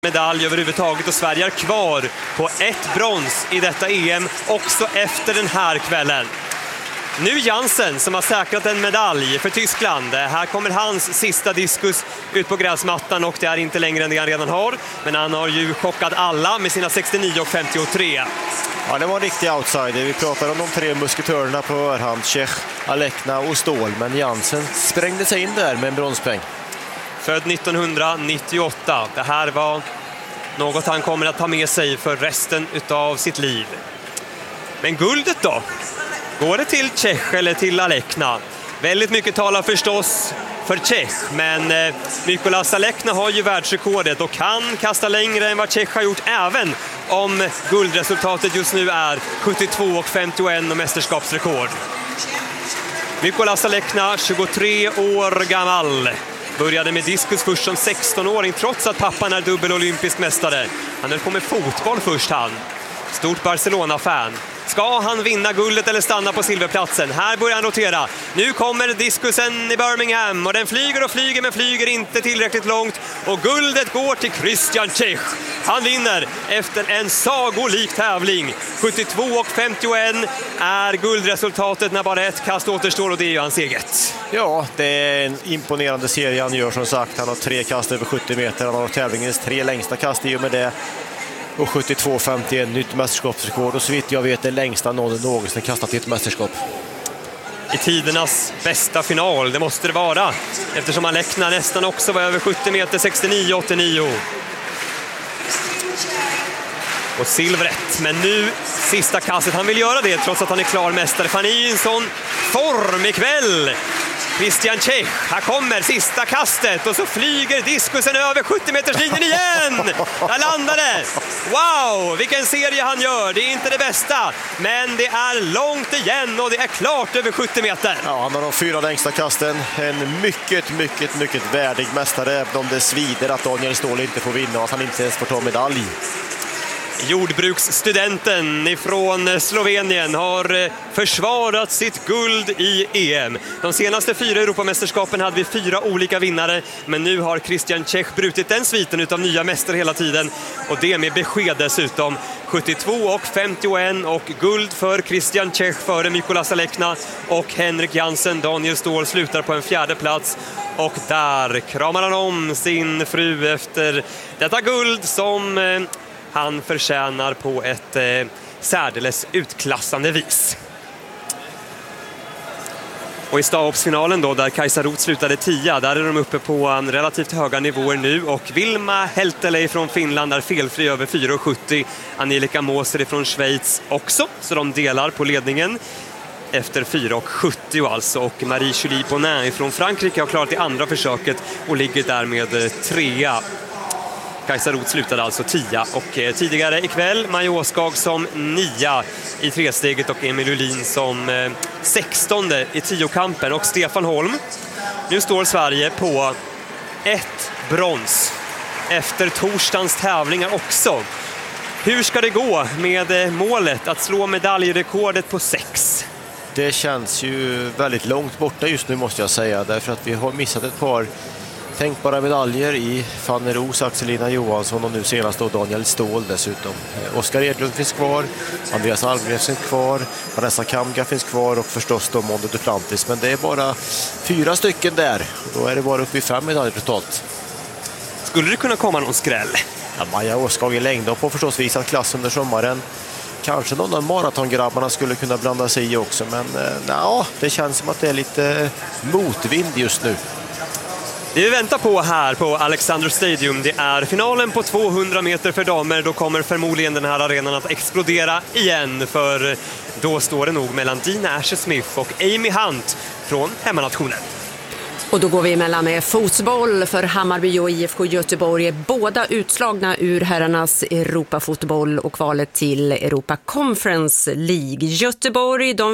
medalj överhuvudtaget och Sverige är kvar på ett brons i detta EM också efter den här kvällen. Nu Jansen som har säkrat en medalj för Tyskland. Här kommer hans sista diskus ut på gräsmattan och det är inte längre än det han redan har. Men han har ju chockat alla med sina 69 och 53. Ja, det var en riktig outsider. Vi pratar om de tre musketörerna på förhand, Čech, Alekna och Ståhl. Men Jansen sprängde sig in där med en bronspeng. Född 1998. Det här var något han kommer att ta med sig för resten av sitt liv. Men guldet då? Går det till Čech eller till Alekna? Väldigt mycket talar förstås för Čech, men Mykolas Alekna har ju världsrekordet och kan kasta längre än vad Čech har gjort, även om guldresultatet just nu är 72 och 51 och mästerskapsrekord. Mykolas Alekna, 23 år gammal. Började med diskus först som 16-åring trots att pappan är dubbel olympisk mästare. Han höll på med fotboll först han. Stort Barcelona-fan. Ska han vinna guldet eller stanna på silverplatsen? Här börjar han rotera. Nu kommer diskusen i Birmingham och den flyger och flyger men flyger inte tillräckligt långt. Och guldet går till Christian Čech. Han vinner efter en sagolik tävling. 72 och 51 är guldresultatet när bara ett kast återstår och det är ju hans eget. Ja, det är en imponerande serie han gör som sagt. Han har 3 kast över 70 meter. Han har tävlingens 3 längsta kast i och med det. Och 72-51 nytt mästerskapsrekord och så vitt jag vet det längsta någon någonsin kastat i ett mästerskap. I tidernas bästa final, det måste det vara. Eftersom Alekna nästan också var över 70 meter, 69-89. Och silvret, men nu sista kastet. Han vill göra det trots att han är klar mästare. Han är i en sån form ikväll. Christian Čech, här kommer sista kastet och så flyger diskusen över 70 meters linjen igen. Där landar det. Wow, vilken serie han gör. Det är inte det bästa, men det är långt igen och det är klart över 70 meter. Ja, han har de 4 längsta kasten. En mycket värdig mästare, även om det svider att Daniel Ståhl inte får vinna och att han inte ens får ta medalj. Jordbruksstudenten ifrån Slovenien har försvarat sitt guld i EM. De senaste 4 Europamästerskapen hade vi 4 olika vinnare, men nu har Christian Čech brutit den sviten utav nya mästare hela tiden och det med besked dessutom. 72 och 51 och guld för Christian Čech före Mykolas Alekna och Henrik Jansen. Daniel Ståhl slutar på en 4:e plats och där kramar han om sin fru efter detta guld som han förtjänar på ett särdeles utklassande vis. Och i stavhoppsfinalen då, där Kajsa Roth slutade 10, där är de uppe på en relativt höga nivåer nu. Och Vilma Helteley från Finland är felfri över 4,70. Angelika Moser från Schweiz också, så de delar på ledningen efter 4,70 alltså. Och Marie-Julie Bonin från Frankrike har klarat det andra försöket och ligger där med 3:a. Kajsa Roth slutade alltså 10 och tidigare ikväll Maja Åskag som 9 i 3-steget och Emil Ullin som 16:e i 10-kampen och Stefan Holm. Nu står Sverige på 1 brons efter torsdagens tävlingar också. Hur ska det gå med målet att slå medaljrekordet på 6? Det känns ju väldigt långt borta just nu måste jag säga, därför att vi har missat ett par tänkbara medaljer i Fanny Roos, Axelina Johansson och nu senast då Daniel Ståhl dessutom. Oskar Edlund finns kvar, Andreas Almgren finns kvar, Vanessa Kamga finns kvar och förstås då Mondo Duplantis. Men det är bara 4 stycken där och då är det bara uppe i 5 medaljer totalt. Skulle det kunna komma någon skräll? Ja, Maja Åskag i längdhopp har förstås visat klass under sommaren. Kanske någon av maratongrabbarna skulle kunna blanda sig i också, men det känns som att det är lite motvind just nu. Det vi väntar på här på Alexander Stadium, det är finalen på 200 meter för damer. Då kommer förmodligen den här arenan att explodera igen, för då står det nog mellan Dina Asher-Smith och Amy Hunt från hemmanationen. Och då går vi emellan med fotboll för Hammarby och IFK Göteborg är båda utslagna ur herrarnas Europafotboll och kvalet till Europa Conference League. Göteborg, de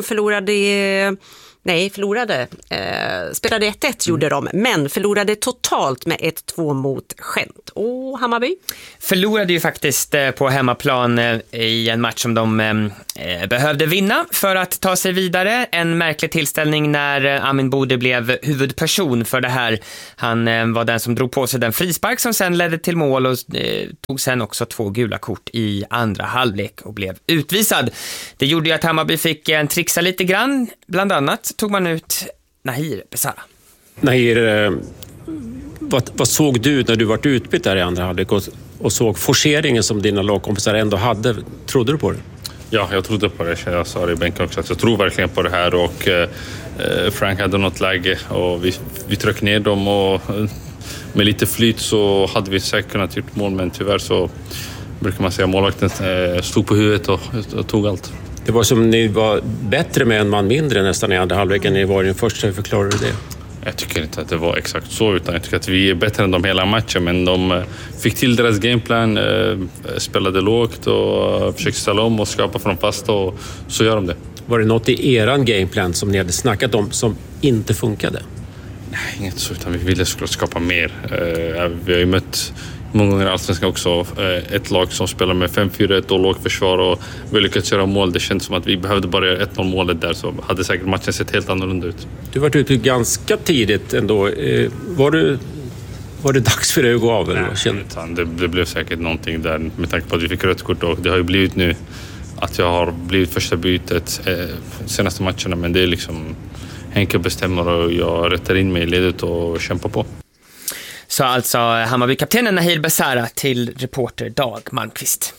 spelade 1-1 gjorde de, men förlorade totalt med 1-2 mot Gent. Och Hammarby? Förlorade ju faktiskt på hemmaplan i en match som de behövde vinna för att ta sig vidare. En märklig tillställning när Amin Bode blev huvudperson för det här. Han var den som drog på sig den frispark som sen ledde till mål och tog sen också 2 gula kort i andra halvlek och blev utvisad. Det gjorde ju att Hammarby fick trixa lite grann. Bland annat tog man ut Nahir Besara. Nahir, vad såg du när du var utbytt där i andra halvlek och såg forceringen som dina lagkompisar ändå hade? Trodde du på det? Ja, jag trodde på det. Jag sa det i bänken också att jag tror verkligen på det här och Frank hade något läge och vi tryckte ner dem och med lite flyt så hade vi säkert kunnat gjort mål, men tyvärr så brukar man säga målvakten stod på huvudet och tog allt. Det var som ni var bättre med en man mindre nästan i andra halvleken ni var i den första. Hur förklarar du det? Jag tycker inte att det var exakt så, utan jag tycker att vi är bättre än dem hela matchen, men de fick till deras gameplan, spelade lågt och försökte ställa om och skapa från fasta och så gör de det. Var det något i eran gameplan som ni hade snackat om som inte funkade? Nej, inget så, utan vi ville såklart skapa mer. Vi har ju mött många gånger i Allsvenskan också ett lag som spelar med 5-4-1 och lågt försvar och vi lyckats göra mål. Det känns som att vi behövde bara göra 1-0 målet där, så hade säkert matchen sett helt annorlunda ut. Du var ute ganska tidigt ändå. Var det dags för dig att gå av? Eller? Det blev säkert någonting där med tanke på att vi fick rött kort och det har ju blivit nu att jag har blivit första bytet senaste matcherna, men det är liksom Henke bestämmer och jag rättar in mig i ledet och kämpar på. Så alltså Hammarby-kaptenen Nahir Besara till reporter Dag Malmqvist.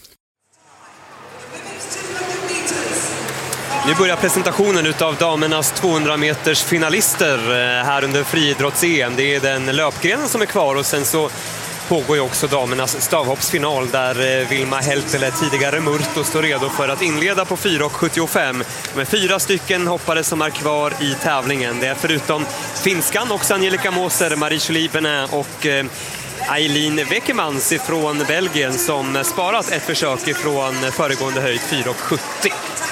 Nu börjar presentationen utav damernas 200 meters finalister här under friidrotts-EM. Det är den löpgrenen som är kvar och sen så pågår ju också damernas stavhoppsfinal där Vilma Heltele, tidigare Murto, står redo för att inleda på 4,75. Med 4 stycken hoppare som är kvar i tävlingen. Det är förutom finskan också Angelica Moser, Marie-Julie Benin och Eileen Wekemans från Belgien som sparat ett försök ifrån föregående höjd 4,70.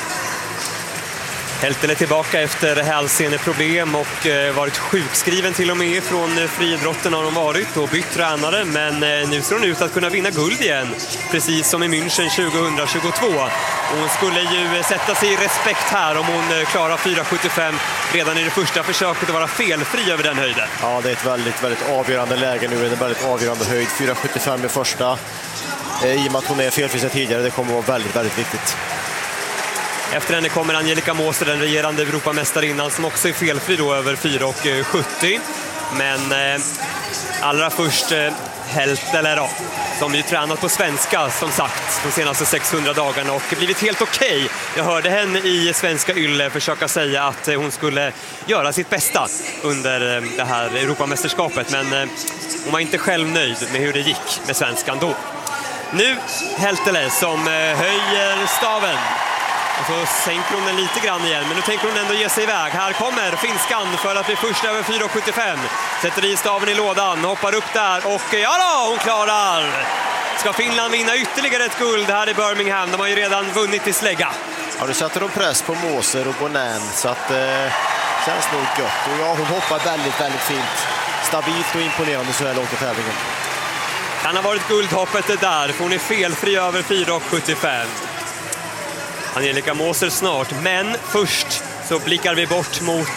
Heltele tillbaka efter hälseneproblem och varit sjukskriven till och med från friidrotten har hon varit och bytt tränare, men nu ser hon ut att kunna vinna guld igen precis som i München 2022. Och hon skulle ju sätta sig i respekt här om hon klarar 4,75 redan i det första försöket och vara felfri över den höjden. Ja, det är ett väldigt, väldigt avgörande läge nu, en väldigt avgörande höjd. 4,75 i första, i och med att hon är felfri sedan tidigare, det kommer att vara väldigt, väldigt viktigt. Efter henne kommer Angelica Moser, den regerande Europamästarinnan, som också är felfri då över 4,70. Men allra först Heltele då, som ju tränat på svenska som sagt de senaste 600 dagarna och blivit helt okej. Jag hörde henne i Svenska Ylle försöka säga att hon skulle göra sitt bästa under det här Europamästerskapet, men hon var inte själv nöjd med hur det gick med svenskan då. Nu Heltele som höjer staven. Och så sänker hon den lite grann igen, men nu tänker hon ändå ge sig iväg. Här kommer finskan för att bli först över 4,75. Sätter i staven i lådan, hoppar upp där och ja då, hon klarar! Ska Finland vinna ytterligare ett guld här i Birmingham? De har ju redan vunnit i slägga. Ja, nu sätter de press på Moser och Bonan så att känns nog gött. Och ja, hon hoppar väldigt, väldigt fint. Stabilt och imponerande så här långt i tävlingen. Kan ha varit guldhoppet det där, för hon är felfri över 4,75. Angelica Moser snart, men först så blickar vi bort mot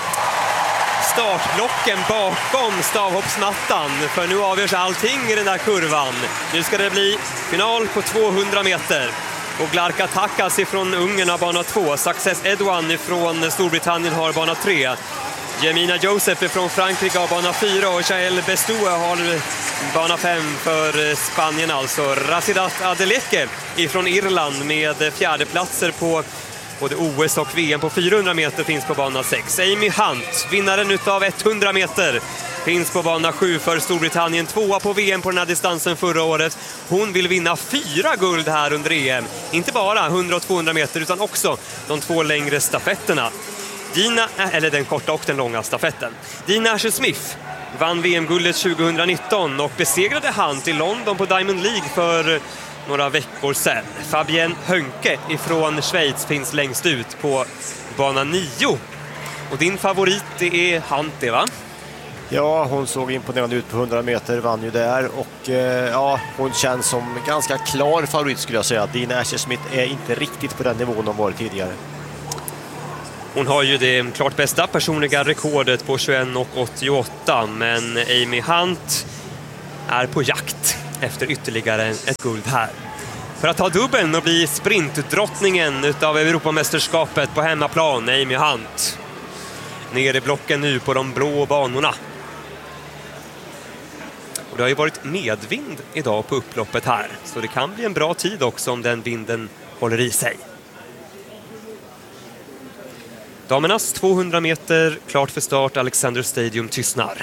startblocken bakom stavhoppsmattan, för nu avgörs allting i den där kurvan. Nu ska det bli final på 200 meter. Och Glarka Takas ifrån Ungern har bana 2, Success Edouan ifrån Storbritannien har bana 3. Jemina Joseph från Frankrike har bana 4 och Jael Bestoe har bana 5 för Spanien alltså. Rasidat Adeleke ifrån Irland med fjärdeplatser på både OS och VM på 400 meter finns på bana 6. Amy Hunt, vinnaren utav 100 meter, finns på bana 7 för Storbritannien, 2 på VM på den här distansen förra året. Hon vill vinna 4 guld här under EM. Inte bara 100 och 200 meter utan också de 2 längre stafetterna. Den korta och den långa stafetten. Dina Asher-Smith vann VM-guldet 2019 och besegrade Hunt i London på Diamond League för några veckor sedan. Fabienne Hönke ifrån Schweiz finns längst ut på bana 9. Och din favorit det är Hunt, det va? Ja, hon såg imponerande ut på 100 meter, vann ju där och ja, hon känns som ganska klar favorit skulle jag säga. Dina Asher-Smith är inte riktigt på den nivån hon varit tidigare. Hon har ju det klart bästa personliga rekordet på 21,88, men Amy Hunt är på jakt efter ytterligare ett guld här. För att ta dubbeln och bli sprintdrottningen utav Europamästerskapet på hemmaplan, Amy Hunt. Ner i blocken nu på de blå banorna. Och det har ju varit medvind idag på upploppet här, så det kan bli en bra tid också om den vinden håller i sig. Damernas 200 meter, klart för start. Alexander Stadium tystnar.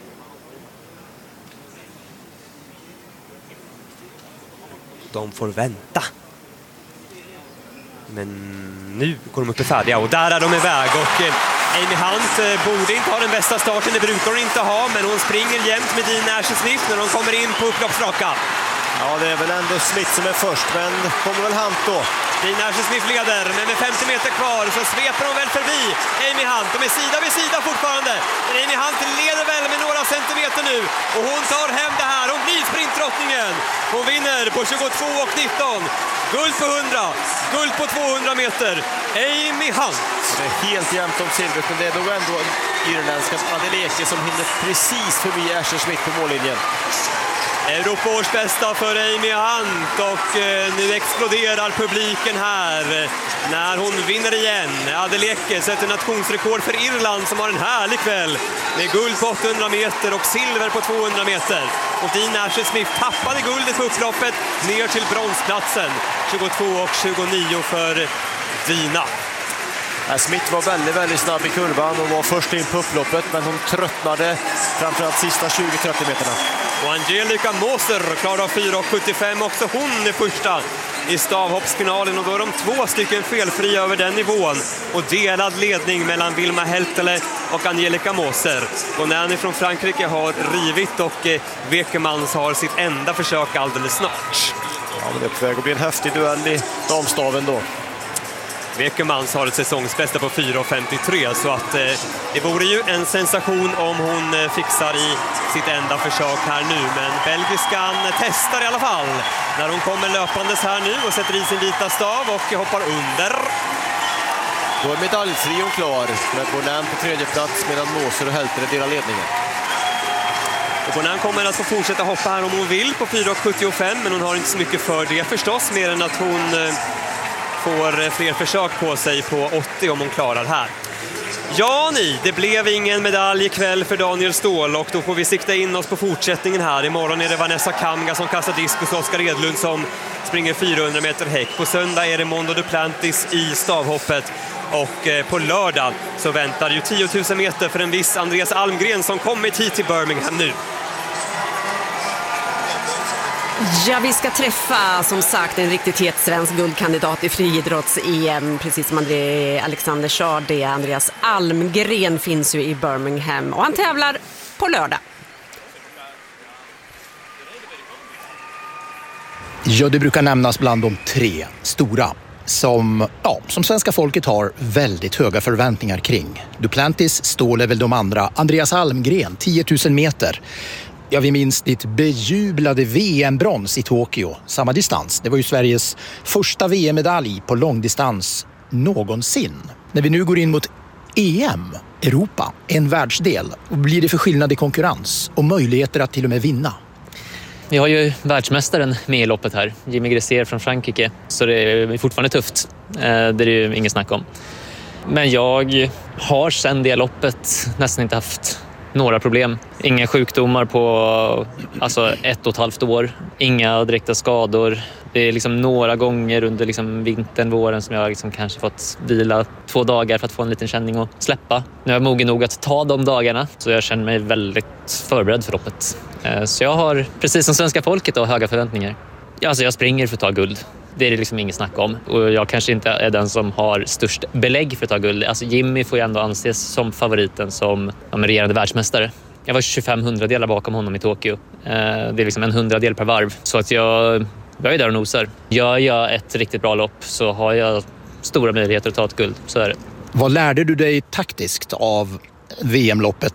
De får vänta. Men nu går de upp i färdiga och där är de iväg. Och Amy Hunt borde inte ha den bästa starten, det brukar hon inte ha, men hon springer jämt med Dina Asher-Smith när de kommer in på upploppsraka. Ja, det är väl ändå Smith som är först, men kommer väl Hunt då. Dina Asher-Smith leder, men med 50 meter kvar så sveper de väl förbi Amy Hunt. De är sida vid sida fortfarande, men Amy Hunt leder väl med några centimeter nu. Och hon tar hem det här, hon blir sprintdrottningen. Hon vinner på 22,19. Guld på 100, guld på 200 meter. Amy Hunt. Det är helt jämnt om silvret, men det är nog ändå irländska Adeleke som hinner precis förbi Asher-Smith på mållinjen. Europaårs bästa för Amy Hunt och nu exploderar publiken här när hon vinner igen. Adeleke sätter nationsrekord för Irland som har en härlig kväll med guld på 800 meter och silver på 200 meter. Och Dina Asher-Smith tappade guldet på upploppet ner till bronsplatsen. 22,29 för Dina. Smith var väldigt snabb i kurvan och var först in på upploppet, men hon tröttnade framförallt sista 20-30 meterna. Och Angelica Moser klarar 4,75 också. Hon är första i stavhoppsfinalen och då är de 2 stycken felfria över den nivån. Och delad ledning mellan Wilma Heltele och Angelica Moser. Och Nanny från Frankrike har rivit och Wekemans har sitt enda försök alldeles snart. Ja, men det är på väg att bli en häftig duell i damstaven då. Wekemans har ett säsongsbästa på 4,53 så att det vore ju en sensation om hon fixar i sitt enda försök här nu. Men belgiskan testar i alla fall när hon kommer löpandes här nu och sätter i sin vita stav och hoppar under. Då är medaljtrion klar med Bonan på tredje plats medan Moser och Heltere delar ledningen. Och Bonan kommer att få fortsätta hoppa här om hon vill på 4,75, men hon har inte så mycket för det förstås, mer än att hon får fler försök på sig på 80 om hon klarar här. Ja det blev ingen medalj ikväll för Daniel Ståhl och då får vi sikta in oss på fortsättningen här. Imorgon är det Vanessa Kamga som kastar diskus och Oskar Edlund som springer 400 meter häck. På söndag är det Mondo Duplantis i stavhoppet och på lördag så väntar ju 10 000 meter för en viss Andreas Almgren som kommit hit till Birmingham nu. Ja, vi ska träffa som sagt en riktigt het svensk guldkandidat i friidrotts-EM, precis som Alexander sa det. Andreas Almgren finns ju i Birmingham och han tävlar på lördag. Ja, det brukar nämnas bland de 3 stora som svenska folket har väldigt höga förväntningar kring. Duplantis, Ståhl är väl de andra. Andreas Almgren, 10 000 meter. Ja, vi minns ditt bejublade VM-brons i Tokyo. Samma distans. Det var ju Sveriges första VM-medalj på långdistans någonsin. När vi nu går in mot EM, Europa, en världsdel. Och blir det för skillnad i konkurrens och möjligheter att till och med vinna? Vi har ju världsmästaren med i loppet här, Jimmy Gressier från Frankrike. Så det är fortfarande tufft. Det är det ju ingen snack om. Men jag har sedan det loppet nästan inte haft några problem. Inga sjukdomar på 1,5 år. Inga direkta skador. Det är liksom några gånger under vintern, våren som jag kanske fått vila 2 dagar för att få en liten känning och släppa. Nu är jag mogen nog att ta de dagarna så jag känner mig väldigt förberedd för loppet. Så jag har, precis som svenska folket, höga förväntningar. Jag springer för att ta guld. Det är det inget snack om. Och jag kanske inte är den som har störst belägg för att ta guld. Jimmy får ju ändå anses som favoriten som regerande världsmästare. Jag var 25 hundradelar bakom honom i Tokyo. Det är en 100-del per varv. Så att jag är där och nosar. Gör jag ett riktigt bra lopp så har jag stora möjligheter att ta ett guld. Så är det. Vad lärde du dig taktiskt av VM-loppet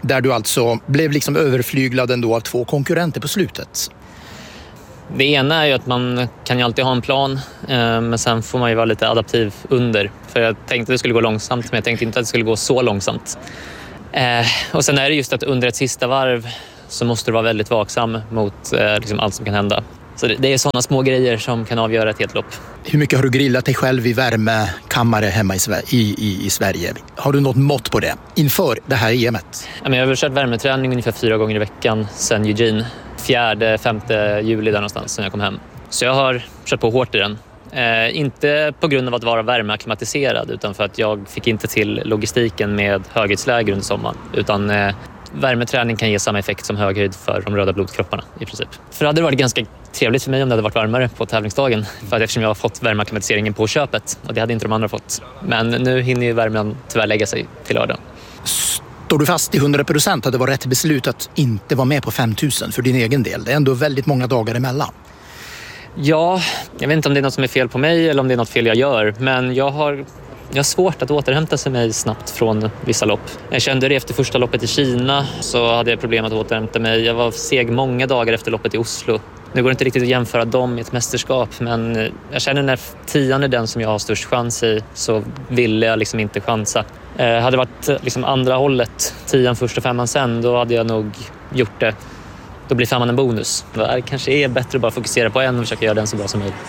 där du alltså blev liksom överflyglad ändå av 2 konkurrenter på slutet. Det ena är ju att man kan ju alltid ha en plan, men sen får man ju vara lite adaptiv under. För jag tänkte att det skulle gå långsamt, men jag tänkte inte att det skulle gå så långsamt. Och sen är det just att under ett sista varv så måste du vara väldigt vaksam mot liksom allt som kan hända. Så det är sådana små grejer som kan avgöra ett helt lopp. Hur mycket har du grillat dig själv i värmekammare hemma i Sverige? Har du något mått på det inför det här EMet? Jag har väl kört värmeträning ungefär 4 gånger i veckan sedan Eugene. 4-5 juli där någonstans när jag kom hem. Så jag har kört på hårt i den. Inte på grund av att vara värmeakklimatiserad utan för att jag fick inte till logistiken med höghöjdsläger under sommaren. Utan värmeträning kan ge samma effekt som höghöjd för de röda blodkropparna i princip. För det hade varit ganska trevligt för mig om det hade varit varmare på tävlingsdagen. För att eftersom jag har fått värmeakklimatiseringen på köpet och det hade inte de andra fått. Men nu hinner ju värmen tyvärr lägga sig till lördag. Står du fast i 100% att det var rätt beslut att inte vara med på 5000 för din egen del? Det är ändå väldigt många dagar emellan. Ja, jag vet inte om det är något som är fel på mig eller om det är något fel jag gör. Men jag har svårt att återhämta sig mig snabbt från vissa lopp. Jag kände det efter första loppet i Kina så hade jag problem att återhämta mig. Jag var seg många dagar efter loppet i Oslo. Nu går det inte riktigt att jämföra dem i ett mästerskap men jag känner när 10:an är den som jag har störst chans i så ville jag liksom inte chansa. Hade det varit liksom andra hållet, 10:an först och 5:an sen, då hade jag nog gjort det. Då blir 5:an en bonus. Det kanske är bättre att bara fokusera på en och försöka göra den så bra som möjligt.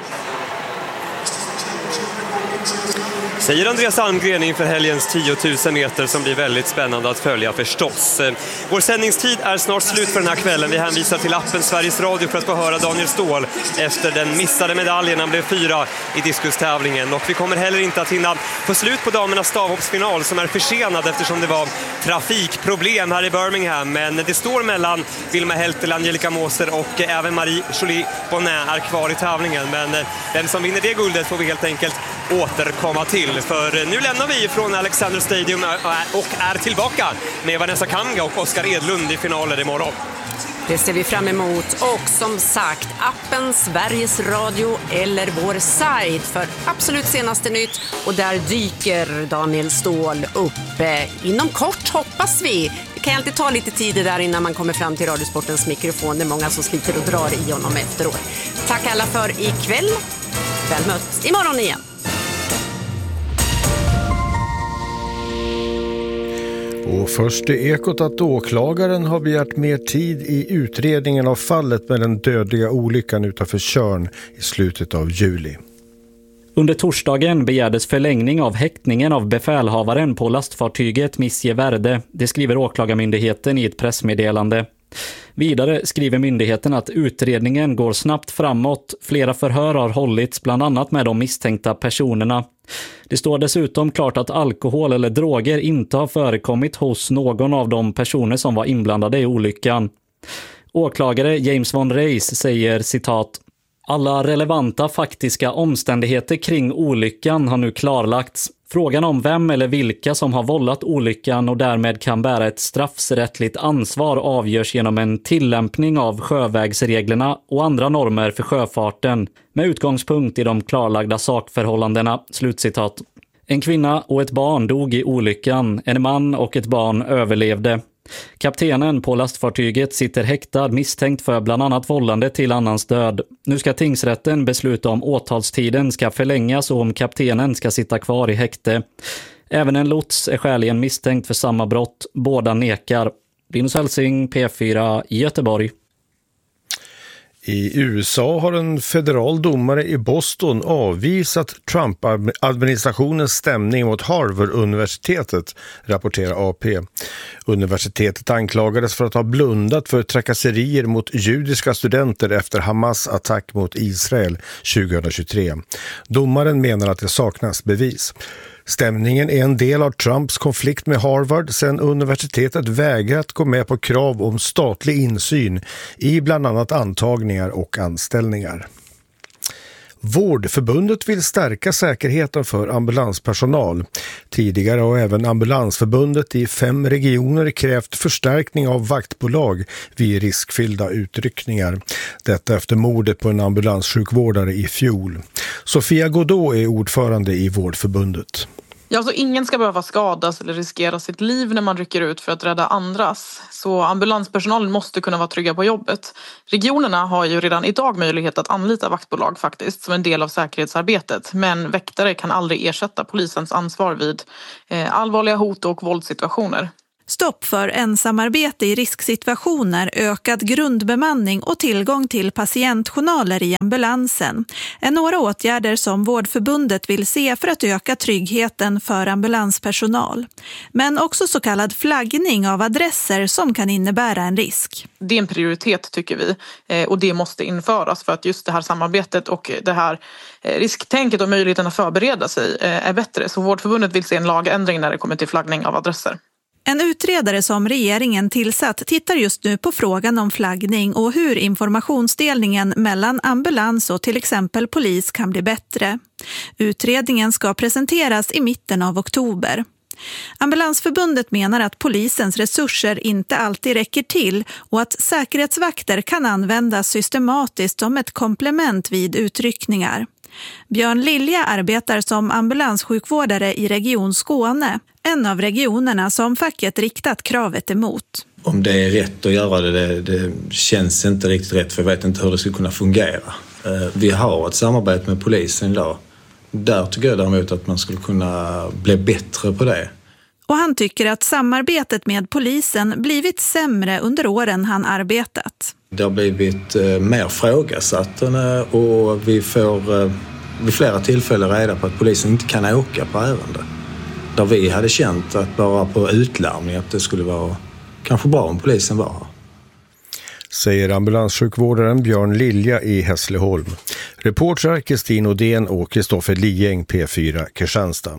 Säger Andreas Almgren inför helgens 10 000 meter som blir väldigt spännande att följa förstås. Vår sändningstid är snart slut för den här kvällen. Vi hänvisar till appen Sveriges Radio för att få höra Daniel Ståhl efter den missade medaljen. Han blev 4 i diskustävlingen. Och vi kommer heller inte att hinna få slut på damernas stavhoppsfinal som är försenad eftersom det var trafikproblem här i Birmingham. Men det står mellan Vilma Heltel, Angelica Moser och även Marie-Jolie Bonnet är kvar i tävlingen. Men den som vinner det guldet får vi helt enkelt återkomma till. För nu lämnar vi från Alexander Stadium och är tillbaka med Vanessa Kanga och Oskar Edlund i finaler imorgon. Det ser vi fram emot och som sagt appen Sveriges Radio eller vår sajt för absolut senaste nytt och där dyker Daniel Ståhl upp inom kort hoppas vi. Det kan alltid ta lite tid där innan man kommer fram till Radiosportens mikrofon. Det är många som sliter och drar i honom efteråt. Tack alla för ikväll. Väl mött imorgon igen. Och först är Ekot att åklagaren har begärt mer tid i utredningen av fallet med den dödliga olyckan utanför Tjörn i slutet av juli. Under torsdagen begärdes förlängning av häktningen av befälhavaren på lastfartyget Misje Verde. Det skriver åklagarmyndigheten i ett pressmeddelande. Vidare skriver myndigheten att utredningen går snabbt framåt. Flera förhör har hållits bland annat med de misstänkta personerna. Det står dessutom klart att alkohol eller droger inte har förekommit hos någon av de personer som var inblandade i olyckan. Åklagare James von Reis säger citat: alla relevanta faktiska omständigheter kring olyckan har nu klarlagts. Frågan om vem eller vilka som har vållat olyckan och därmed kan bära ett straffrättsligt ansvar avgörs genom en tillämpning av sjövägsreglerna och andra normer för sjöfarten med utgångspunkt i de klarlagda sakförhållandena. Slutcitat. En kvinna och ett barn dog i olyckan. En man och ett barn överlevde. Kaptenen på lastfartyget sitter häktad misstänkt för bland annat vållande till annans död. Nu ska tingsrätten besluta om åtalstiden ska förlängas och om kaptenen ska sitta kvar i häkte. Även en lots är skäligen misstänkt för samma brott. Båda nekar. Linus Helsing, P4 i Göteborg. I USA har en federal domare i Boston avvisat Trump-administrationens stämning mot Harvard-universitetet, rapporterar AP. Universitetet anklagades för att ha blundat för trakasserier mot judiska studenter efter Hamas attack mot Israel 2023. Domaren menar att det saknas bevis. Stämningen är en del av Trumps konflikt med Harvard sedan universitetet vägrat gå med på krav om statlig insyn i bland annat antagningar och anställningar. Vårdförbundet vill stärka säkerheten för ambulanspersonal. Tidigare har även Ambulansförbundet i 5 regioner krävt förstärkning av vaktbolag vid riskfyllda utryckningar. Detta efter mordet på en ambulanssjukvårdare i fjol. Sofia Godot är ordförande i Vårdförbundet. Ja, alltså ingen ska behöva skadas eller riskera sitt liv när man rycker ut för att rädda andras. Så ambulanspersonalen måste kunna vara trygga på jobbet. Regionerna har ju redan idag möjlighet att anlita vaktbolag faktiskt som en del av säkerhetsarbetet. Men väktare kan aldrig ersätta polisens ansvar vid allvarliga hot och våldssituationer. Stopp för ensamarbete i risksituationer, ökad grundbemanning och tillgång till patientjournaler i ambulansen är några åtgärder som Vårdförbundet vill se för att öka tryggheten för ambulanspersonal. Men också så kallad flaggning av adresser som kan innebära en risk. Det är en prioritet tycker vi och det måste införas för att just det här samarbetet och det här risktänket och möjligheten att förbereda sig är bättre. Så Vårdförbundet vill se en lagändring när det kommer till flaggning av adresser. En utredare som regeringen tillsatt tittar just nu på frågan om flaggning och hur informationsdelningen mellan ambulans och till exempel polis kan bli bättre. Utredningen ska presenteras i mitten av oktober. Ambulansförbundet menar att polisens resurser inte alltid räcker till och att säkerhetsvakter kan användas systematiskt som ett komplement vid utryckningar. Björn Lilja arbetar som ambulanssjukvårdare i Region Skåne, en av regionerna som facket riktat kravet emot. Om det är rätt att göra det känns inte riktigt rätt, för jag vet inte hur det skulle kunna fungera. Vi har ett samarbete med polisen idag. Där tycker jag däremot att man skulle kunna bli bättre på det. Och han tycker att samarbetet med polisen blivit sämre under åren han arbetat. Det har blivit mer frågasatt och vi får vid flera tillfällen reda på att polisen inte kan åka på ärenden. Där vi hade känt att bara på utlarmning att det skulle vara kanske bra om polisen var här. Säger ambulanssjukvårdaren Björn Lilja i Hässleholm. Reportrar Kristin Odén och Kristoffer Lieng, P4 Kristianstad.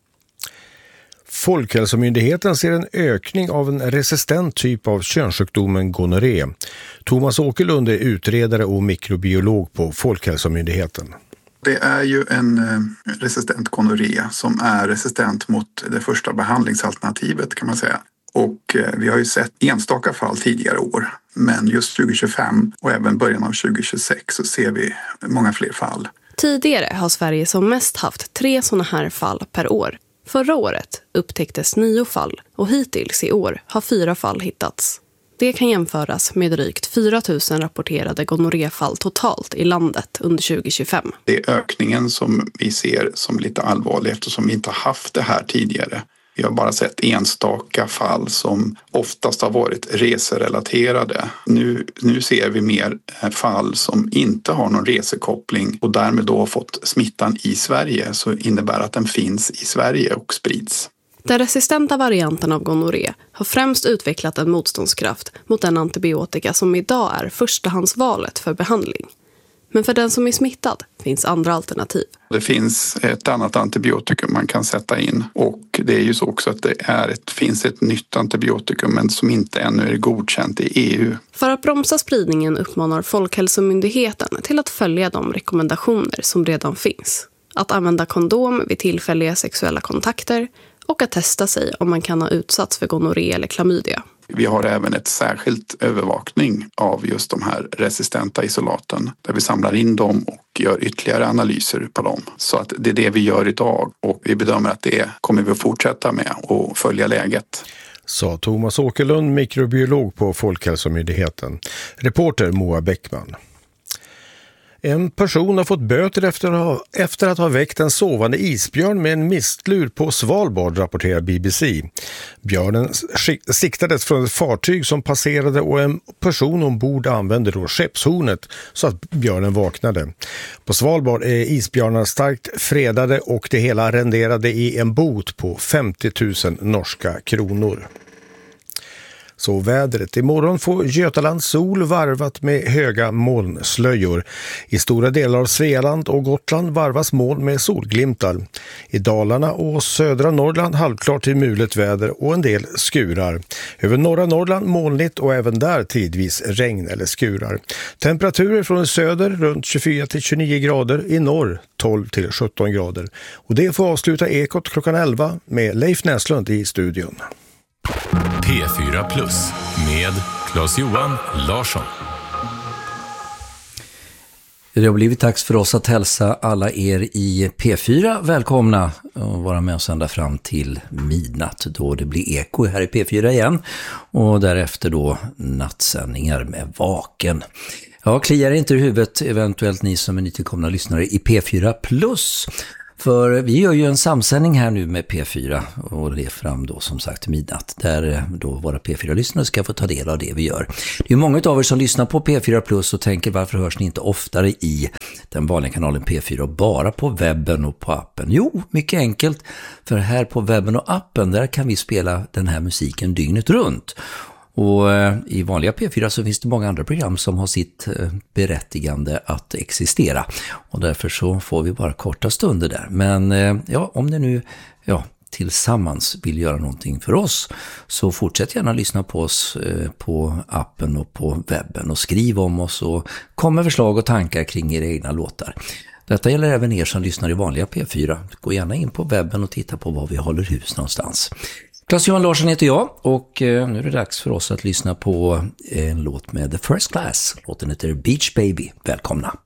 Folkhälsomyndigheten ser en ökning av en resistent typ av könssjukdomen gonorré. Thomas Åkerlund är utredare och mikrobiolog på Folkhälsomyndigheten. Det är ju en resistent gonorré som är resistent mot det första behandlingsalternativet kan man säga. Och vi har ju sett enstaka fall tidigare år. Men just 2025 och även början av 2026 så ser vi många fler fall. Tidigare har Sverige som mest haft 3 sådana här fall per år. Förra året upptäcktes 9 fall och hittills i år har 4 fall hittats. Det kan jämföras med drygt 4 000 rapporterade gonorréfall totalt i landet under 2025. Det är ökningen som vi ser som lite allvarlig eftersom vi inte har haft det här tidigare. Vi har bara sett enstaka fall som oftast har varit reserelaterade. Nu ser vi mer fall som inte har någon resekoppling och därmed då har fått smittan i Sverige, så innebär att den finns i Sverige och sprids. Den resistenta varianten av gonorré har främst utvecklat en motståndskraft mot den antibiotika som idag är förstahandsvalet för behandling. Men för den som är smittad finns andra alternativ. Det finns ett annat antibiotikum man kan sätta in och det är ju så också att det finns ett nytt antibiotikum men som inte ännu är godkänt i EU. För att bromsa spridningen uppmanar Folkhälsomyndigheten till att följa de rekommendationer som redan finns. Att använda kondom vid tillfälliga sexuella kontakter och att testa sig om man kan ha utsatts för gonorré eller klamydia. Vi har även ett särskilt övervakning av just de här resistenta isolaten där vi samlar in dem och gör ytterligare analyser på dem. Så att det är det vi gör idag och vi bedömer att det kommer vi att fortsätta med och följa läget. Sa Thomas Åkerlund, mikrobiolog på Folkhälsomyndigheten. Reporter Moa Bäckman. En person har fått böter efter att ha väckt en sovande isbjörn med en mistlur på Svalbard, rapporterar BBC. Björnen siktades från ett fartyg som passerade och en person ombord använde då skeppshornet så att björnen vaknade. På Svalbard är isbjörnar starkt fredade och det hela renderade i en bot på 50 000 norska kronor. Så vädret. Imorgon får Götaland sol varvat med höga molnslöjor. I stora delar av Svealand och Gotland varvas moln med solglimtar. I Dalarna och södra Norrland halvklart till mulet väder och en del skurar. Över norra Norrland molnigt och även där tidvis regn eller skurar. Temperaturer från söder runt 24-29 grader, i norr 12-17 grader. Och det får avsluta Ekot klockan 11 med Leif Näslund i studion. P4 Plus med Claes-Johan Larsson. Det har blivit dags för oss att hälsa alla er i P4 välkomna och vara med oss ända fram till midnatt då det blir eko här i P4 igen och därefter då nattsändningar med Vaken. Ja, kliar inte i huvudet eventuellt ni som är nytillkomna lyssnare i P4+. För vi gör ju en samsändning här nu med P4 och det är fram då som sagt midnatt där då våra P4-lyssnare ska få ta del av det vi gör. Det är många av er som lyssnar på P4+ och tänker varför hörs ni inte oftare i den vanliga kanalen P4 och bara på webben och på appen? Jo, mycket enkelt, för här på webben och appen där kan vi spela den här musiken dygnet runt. Och i vanliga P4 så finns det många andra program som har sitt berättigande att existera. Och därför så får vi bara korta stunder där. Men ja, om det nu tillsammans vill göra någonting för oss så fortsätt gärna lyssna på oss på appen och på webben och skriv om oss och kom med förslag och tankar kring era egna låtar. Detta gäller även er som lyssnar i vanliga P4. Gå gärna in på webben och titta på var vi håller hus någonstans. Claes-Johan Larsson heter jag och nu är det dags för oss att lyssna på en låt med The First Class. Låten heter Beach Baby. Välkomna!